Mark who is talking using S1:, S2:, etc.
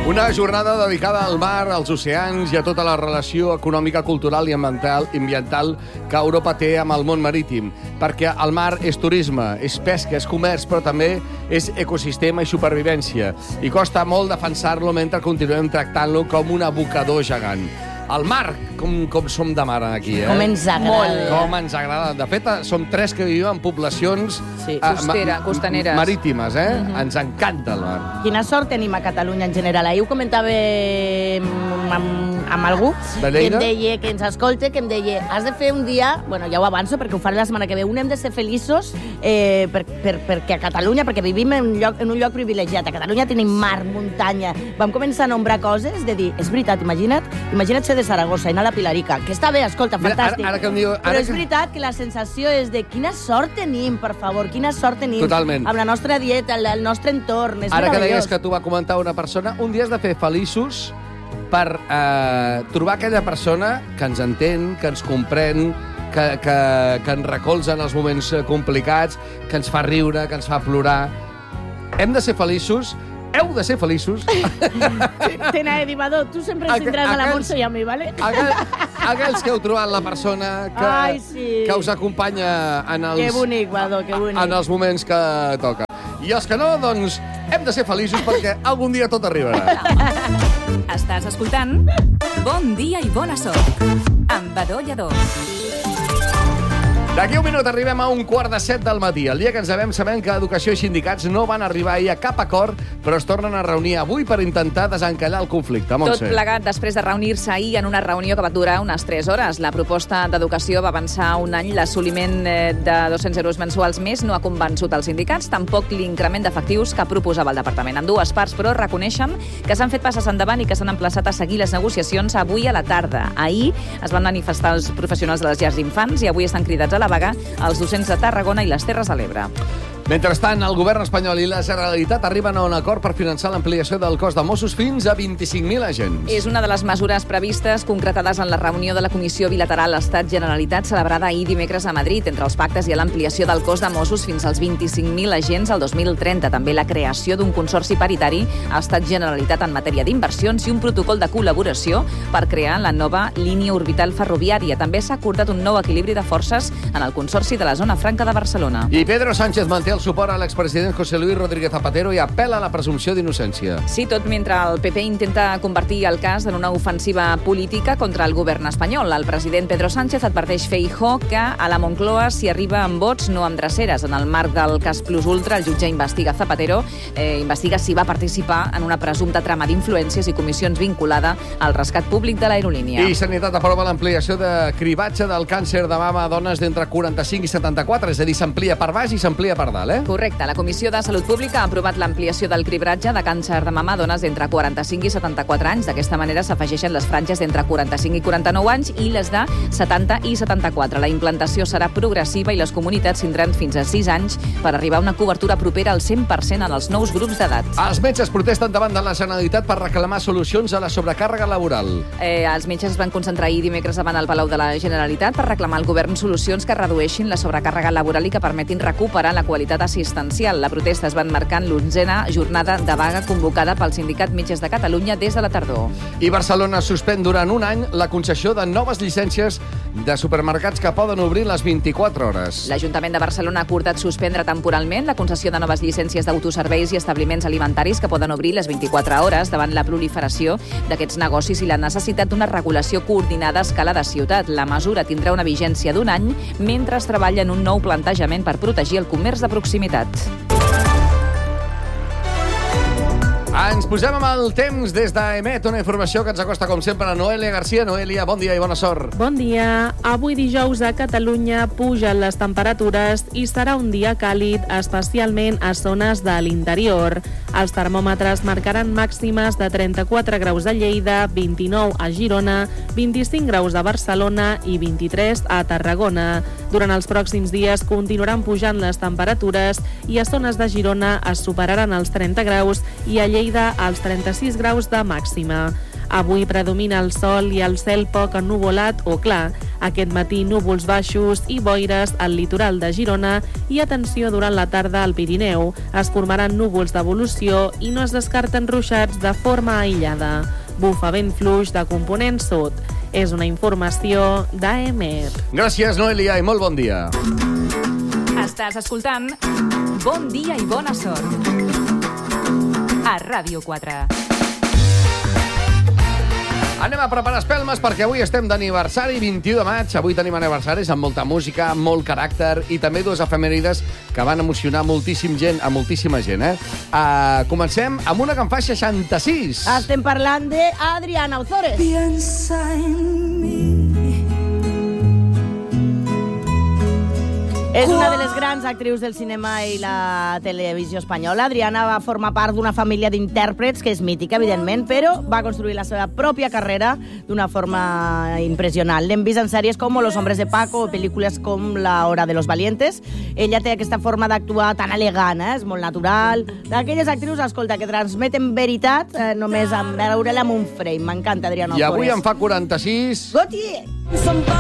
S1: Una jornada dedicada al mar, als oceans i a tota la relació econòmica, cultural i ambiental que Europa té amb el món marítim. Perquè el mar és turisme, és pesca, és comerç, però també és ecosistema i supervivència. I costa molt defensar-lo mentre continuem tractant-lo com un abocador gegant. El mar, com som de mar aquí, eh?
S2: Com ens agrada.
S1: Com ens agrada. De fet, som 3 que vivim en poblacions
S3: costaneres.
S1: Marítimes, eh? Ens encanta el mar.
S2: Quina sort tenim a Catalunya en general. Ahir ho comentava amb algú que em deia, que ens escolta, que em deia has de fer un dia, bueno, ja ho avanço perquè ho faré la setmana que ve, hem de ser feliços perquè a Catalunya, perquè vivim en un lloc privilegiat. A Catalunya tenim mar, muntanya. Vam començar a nombrar coses de dir, és veritat, imagina't ser de Saragossa i anar a la Pilarica, que està bé, escolta, fantàstic. Però és veritat que la sensació és de quina sort tenim, per favor, quina sort tenim.
S1: Totalment.
S2: Amb la nostra dieta, el nostre entorn. És
S1: ara
S2: meravellós.
S1: Que deies que t'ho va comentar una persona, un dia has de fer feliços per trobar aquella persona que ens entén, que ens comprèn, que ens recolza en els moments complicats, que ens fa riure, que ens fa plorar. Hem de ser feliços. Heu de ser feliços.
S2: Tena Edimador, tu sempre ens tindràs a la Montse i a mi, ¿vale?
S1: Aquells que heu trobat la persona que us acompanya en els...
S2: Que bonic, Badó, que bonic.
S1: En els moments que toca. I els que no, doncs, hem de ser feliços perquè algun dia tot arribarà.
S3: Estàs escoltant Bon dia i bona sort amb Badó Lledó.
S1: D'aquí un minut arribem a 6:45 del matí. El dia que ens sabem que Educació i sindicats no van arribar ahir a cap acord, però es tornen a reunir avui per intentar desencallar el conflicte.
S3: Tot plegat després de reunir-se ahir en una reunió que va durar unes 3 hores. La proposta d'Educació va avançar un any. L'assoliment de 200 euros mensuals més no ha convençut els sindicats, tampoc l'increment d'efectius que proposava el departament. Ambdues parts, però, reconeixen que s'han fet passes endavant i que s'han emplaçat a seguir les negociacions avui a la tarda. Ahir es van manifestar els professionals de les llars d'infants i avui estan cridats a la vaga els docents de Tarragona i les Terres de l'Ebre.
S1: Mentrestant, el govern espanyol i la Generalitat arriben a un acord per finançar l'ampliació del cos de Mossos fins a 25.000 agents.
S3: És una de les mesures previstes concretades en la reunió de la Comissió Bilateral Estat-Generalitat celebrada ahir dimecres a Madrid. Entre els pactes hi ha l'ampliació del cos de Mossos fins als 25.000 agents al 2030. També la creació d'un consorci paritari Estat-Generalitat en matèria d'inversions i un protocol de col·laboració per crear la nova línia orbital ferroviària. També s'ha acordat un nou equilibri de forces en el Consorci de la Zona Franca de Barcelona.
S1: I Pedro Sánchez manté el suport a l'expresident José Luis Rodríguez Zapatero i apel·la a la presumpció d'innocència.
S3: Sí, tot mentre el PP intenta convertir el cas en una ofensiva política contra el govern espanyol. El president Pedro Sánchez adverteix Feijóo que a la Moncloa s'hi arriba amb vots, no amb dreceres. En el marc del cas Plus Ultra, el jutge investiga Zapatero, investiga si va participar en una presumpta trama d'influències i comissions vinculada al rescat públic de l'aerolínia.
S1: I Sanitat aprova l'ampliació de cribatge del càncer de mama a dones d'entre 45 i 74, és a dir, s'amplia per baix i s'amplia per dalt, eh?
S3: Correcte. La Comissió de Salut Pública ha aprovat l'ampliació del cribratge de càncer de mama a dones d'entre 45 i 74 anys. D'aquesta manera s'afegeixen les franges d'entre 45 i 49 anys i les de 70 i 74. La implantació serà progressiva i les comunitats tindran fins a 6 anys per arribar a una cobertura propera al 100% en els nous grups d'edat.
S1: Els metges protesten davant de la Generalitat per reclamar solucions a la sobrecàrrega laboral.
S3: Els metges es van concentrar ahir dimecres davant el Palau de la Generalitat per reclamar al govern solucions que redueixin la sobrecàrrega laboral i que permetin recuperar la qualitat assistencial. La protesta es va enmarcar en l'11a jornada de vaga convocada pel Sindicat Metges de Catalunya des de la tardor.
S1: I Barcelona suspèn durant un any la concessió de noves llicències de supermercats que poden obrir les 24 hores.
S3: L'Ajuntament de Barcelona ha acordat suspendre temporalment la concessió de noves llicències d'autoserveis i establiments alimentaris que poden obrir les 24 hores davant la proliferació d'aquests negocis i la necessitat d'una regulació coordinada a escala de ciutat. La mesura tindrà una vigència d'un any mentre es treballa en un nou plantejament per protegir el comerç de proximitat.
S1: Ens posem amb el temps des d'Emet, una informació que ens acosta, com sempre, a Noelia Garcia. Noelia, bon dia i bona sort.
S4: Bon dia. Avui dijous a Catalunya pugen les temperatures i serà un dia càlid, especialment a zones de l'interior. Els termòmetres marcaran màximes de 34 graus a Lleida, 29 a Girona, 25 graus a Barcelona i 23 a Tarragona. Durant els pròxims dies continuaran pujant les temperatures i a zones de Girona es superaran els 30 graus i a Lleida als 36 graus de màxima. Avui predomina el sol i el cel poc ennuvolat o clar. Aquest matí, núvols baixos i boires al litoral de Girona i atenció durant la tarda al Pirineu. Es formaran núvols d'evolució i no es descarten ruixats de forma aïllada. Bufa vent fluix de component sud. És una informació d'AEMET.
S1: Gràcies, Noelia, i molt bon dia.
S3: Estàs escoltant Bon dia i bona sort a Ràdio 4.
S1: Anem a preparar espelmes perquè avui estem d'aniversari, 21 de maig. Avui tenim aniversaris amb molta música, molt caràcter i també dues efemèrides que van emocionar moltíssima gent. Comencem amb una que en fa 66.
S2: Estem parlant d'Adriana Ozores.
S5: Piensa en mí.
S2: És una de les grans actrius del cinema i la televisió espanyola. Adriana va formar part d'una família d'intèrprets que és mítica, evidentment, però va construir la seva pròpia carrera d'una forma impressionant. L'hem vist en sèries com Los hombres de Paco o pel·lícules com La hora de los valientes. Ella té aquesta forma d'actuar tan elegant, és molt natural. D'aquelles actrius, escolta, que transmeten veritat només amb veure-la amb un frame. M'encanta, Adriana Ozores.
S1: I avui en fa 46...
S2: Gautier!